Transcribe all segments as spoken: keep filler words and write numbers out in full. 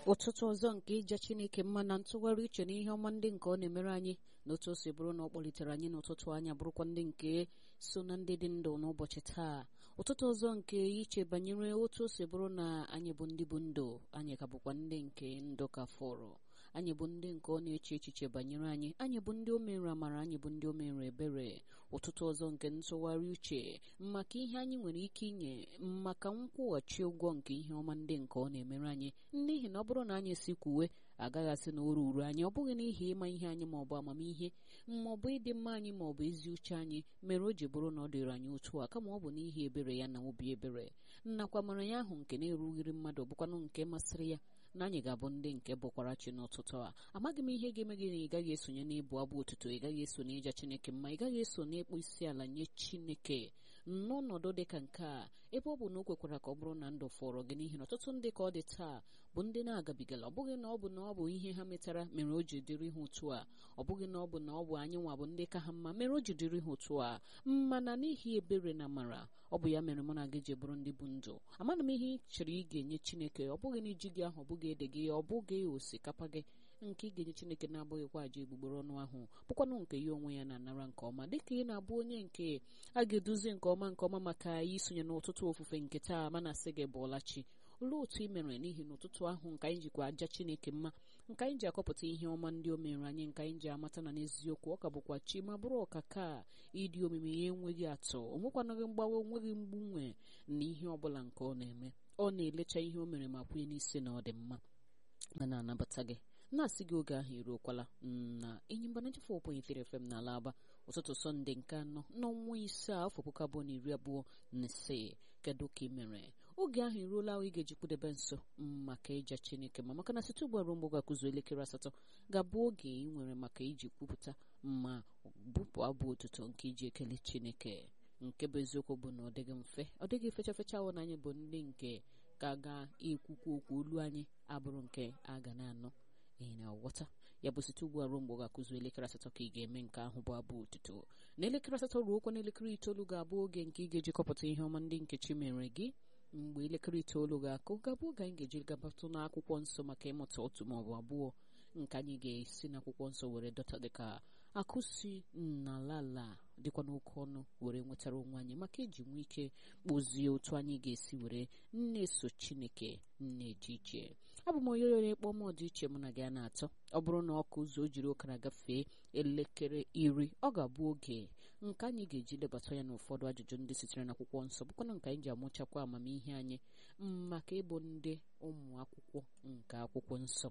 ụtụtụ ọzọ nke ịja Chineke mma na ntụgharị uche n'ihe ọma ndị nke ọ na-emere anyị n'otu o si bụrụ na ọ kpọlitere anyị n'ụtụtụ anya bụrụkwa ndị nke so na ndị dị ndụ n'ụbọchị taa. Ụtụtụ ọzọ nke iche banyere otu o si bụrụ na anyị bụ ndị bụ ndụ, anyị ka bụkwa ndị nke ndụ ka fọrọ, anyị bụ ndị nke ọ na-eche echiche banyere anyị, anyị bụ ndị o mere amara, anyị bụ ndị o mere ebere. Ụtụtụ ọzọ nke ntụgharị uche maka ihe anyị nwere ike inye maka nkwụghachi ụgwọ nke ihe ọma ndị nke ọ na-emere anyị, n'ihi na ọ bụrụ na anyị si kwuwe agaghị asị na oru uru anyị, ọ bụghị n'ihi ịma ihe anyị maọbụ amamihe maọbụ ịdị mma anyị maọbụ ezi uche anyị mere o ji bụrụ na ọ dịrị anyị otu a, kama ọ bụ n'ihi ebere ya na obi ebere nnakwa mara ya ahụ nke na-erughịrị mmadụ bụkwanụ nke masịrị ya na anyị ga-abụ ndị nke bụkwara chi n'ụtụtụ a. Amaghị m ihe ga-eme gị na ị gaghị esonye n'ịbụ abụ otuto, ị gaghị eso n'ịja Chineke mma, ị gaghị eso n'ịkpụ isi ala nye Chineke n'ọnọdụ dị ka nke a, ebe ọ bụ na o kwekwara ka ọ bụrụ na ndụ fọrọ gị, n'ihi na ọtụtụ ndị ka ọ dị taa bụ ndị na-agabigala. Ọ bụghị na ọ bụ na ọ bụ ihe ha metara mere o ji dịrị ha otu a, ọ bụghị na ọ bụ na ọ bụ anyị nwa bụ ndị ka ha mma mere o ji dịrị ha otu a, mana n'ihi ebere na amara ọ bụ ya mere mụ na gị ji bụrụ ndị bụ ndụ. Amana m ihe ị chere ị ga-enye Chineke, ọ bụghị na iji gị ahụ, ọ bụghị ede gị, ọ bụghị osikapa gị nke ị ga-enye Chineke na-abụghịkwa aja egbugbere ọnụ ahụ, bụkwanụ nke ya onwe ya na-anara nke ọma, dịka ị na-abụ onye nke a ga-eduzi nke ọma nke ọma maka isonye n'ụtụtụ ofufe nke taa. Mana sị gị bụọla chi, olee otu ị mere n'ihi n'ụtụtụ ahụ nke anyị jikwa aja Chineke mma, nke anyị ji akọpụta ihe ọma ndị o mere anyị, nke anyị ji amata na n'eziokwu ọ ka bụkwa chi ma bụrụ ọkaka ịdị omimi ya enweghị atụ, o nwekwanụghị mgbawa, onweghị mgbanwe na ihe ọbụla nke ọ na-eme. Ọ na-elecha ihe o mere ma kwunye n'isi na ọ dị mma, ma na-anabata gị na-asị gị oge ahụ eruokwala na enyi mba ninety four point three F M n'ala Aba. Ụtụtụ Sọnde nke anọ n'ọnwa ise afọ puku abụọ na iri abụọ na ise. Kedu ka ị mere? Oge ahụ eruola ị ga-eji kpụdebe nso maka ịja Chineke ma maka na site ugbu a ruo mgbe ga-akụzu elekere asatọ ga-abụ oge ị nwere maka iji kwupụta ma bụpụ abụ otuto nke iji ekele Chineke. Nke bụ eziokwu bụ na ọ dịghị mfe, ọ dịghị fecha fecha ahụ na anyị bụ ndị nke ka ga-ekwukwu okwu olu anyị abụrụ nke a ga na-anọ ị na-aghọta ya. Bụ site ugbu a ruo mgbe ọ ga-akụzu elekere asatọ ka ị ga-eme nke ahụ bụ abụ otuto. Na elekere asatọ ruo kwa n'elekere itoolu ga-abụ oge nke ị ga-ejikọpụta ihe ọma ndị nke Chi mere gị. Mgbe elekere itoolu ga-akụ ga-abụ oge anyị ga-eji gabatụ n'akwụkwọ nsọ maka ịmụta otu maọbụ abụọ nke anyị ga-esi n'akwụkwọ nsọ were dọta dịka akụsi n'ala ala dịkwa n'oke ọnụ were nwetara onwe anyị maka iji nwee ike kpụzie otu anyị ga-esi were na-eso Chineke na-eje ije. Abụ m onye onye kpọọ m dị iche mụ na gị a na-atọ. Ọ bụrụ na ọkụ ụzọ o jiri ụkara gafee elekere iri, ọ ga-abụ oge nke anyị ga-eji lebata ya n'ụfọdụ ajụjụ ndị sitere n'akwụkwọ nsọ, bụkwana nke anyị ji amụchakwa amamihe anyị maka ịbụ ndị ụmụ akwụkwọ nke akwụkwọ nsọ.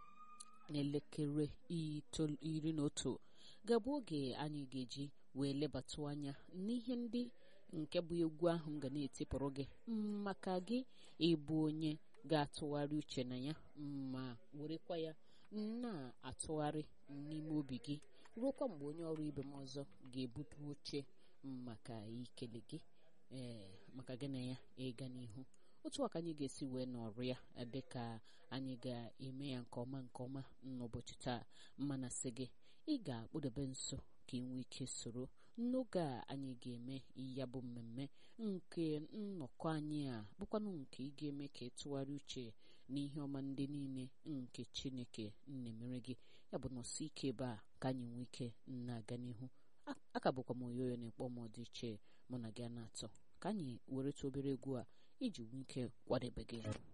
N'elekere iri na otu ga-abụ oge anyị ga-eji wee lebatụ anya n'ihe ndị nke bụ egwu ahụ m ga na-etipụrụ gị maka gị ịbụ onye ga-atụgharị uche na ya ma werekwa ya na-atụgharị n'ime obi gị ruokwa mgbe onye ọrụ ibe m ọzọ ga-ebutu oche maka ikele gị ee maka gị na ya ịga n'ihu. Otu aka anyị ga-esi wee nọrọ ya dịka anyị ga-eme ya nke ọma nke ọma n'ụbọchị taa. Mana sị gị ị ga-akpụdebe nso ka ị nwee ike soro n'oge a anyị ga-eme ya bụ mmemme nke nnọkọ anyị a, bụkwanụ nke ị ga-eme ka ịtụgharị uche n'ihe ọma ndị niile nke Chineke na-emere gị. Ya bụ nọsi ike ebe a ka anyị nwee ike na-aga n'ihu. Aka bụkwa m oyoyo na-ekpọ m dị iche mụ na gị a na-atọ ka anyị weretụ obere egwu a iji nwee ike kwadebe gị.